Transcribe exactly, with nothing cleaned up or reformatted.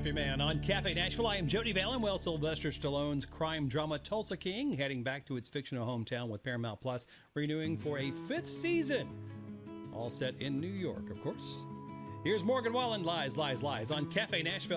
Happy Man on Cafe Nashville. I am Jody Valen. Well, Sylvester Stallone's crime drama Tulsa King heading back to its fictional hometown with Paramount Plus, renewing for a fifth season. All set in New York, of course. Here's Morgan Wallen, Lies, Lies, Lies on Cafe Nashville.